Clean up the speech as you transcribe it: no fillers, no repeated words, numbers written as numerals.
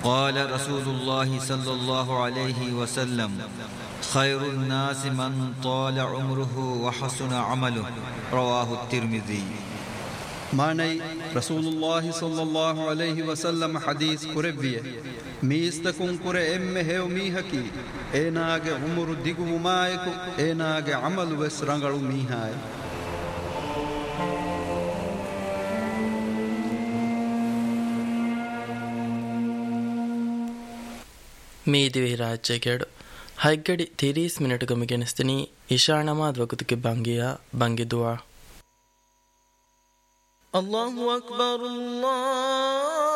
قال رسول الله صلى الله عليه وسلم خير الناس من طال عمره وحسن عمله رواه الترمذي. ಮಾನೈ ರಸೂಲುಲ್ಲಾಹಿ ಸಲ್ಲಲ್ಲಾಹು ಅಲೈಹಿ ವಸಲ್ಲಂ ಹದೀಸ್ ಕುರೆವ್ವಿಯೆ ಮೀಸ್ತಕುಂ ಕುರೆ ಎಮ್ಮೆ have ಮೀಹಕಿ ಏನಾಗೆ ಉಮರು ದಿಗುವು ಮಾಯಕು ಏನಾಗೆ ಅಮಲು ವೆಸ್ ರಂಗಳು ಮೀಹಾಯ. ಮೀದಿವಿ ರಾಜ್ಯಗೆಡು ಹೈಗಡಿ 30 minute ಗಮಿಗೆನಿಸ್ತೀನಿ Isha ನಮಾಜ್ ವಕುತುಗೆ ಬಂಗಿ ದುವಾ. الله أكبر الله